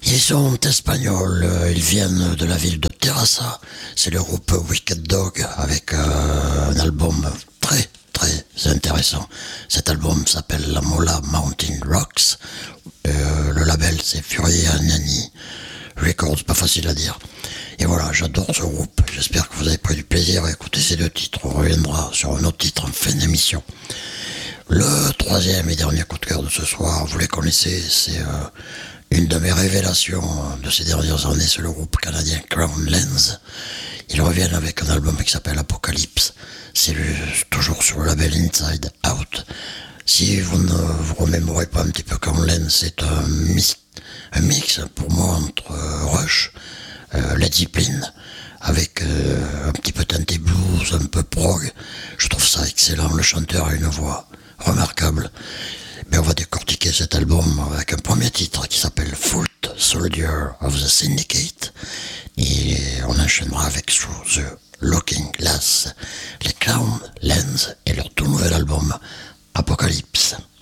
Ils sont espagnols, ils viennent de la ville de Terrassa. C'est le groupe Wicked Dog avec un album très intéressant. Cet album s'appelle La Mola Mountain Rocks. Le label c'est Fury Anani Records, pas facile à dire. Et voilà, j'adore ce groupe. J'espère que vous avez pris du plaisir à écouter ces deux titres. On reviendra sur un autre titre en fin d'émission. Le troisième et dernier coup de cœur de ce soir, vous les connaissez, c'est une de mes révélations de ces dernières années, c'est le groupe canadien Crown Lens. Ils reviennent avec un album qui s'appelle Apocalypse. C'est toujours sur le label Inside Out. Si vous ne vous remémorez pas un petit peu Crown Lens, c'est un mix pour moi entre Rush, Led Zeppelin, avec un petit peu teinté blues, un peu prog. Je trouve ça excellent. Le chanteur a une voix remarquable. Mais on va décortiquer cet album avec un premier titre qui s'appelle Foot Soldier of the Syndicate. Et on enchaînera avec Through the Looking Glass, les Crown Lens et leur tout nouvel album Apocalypse.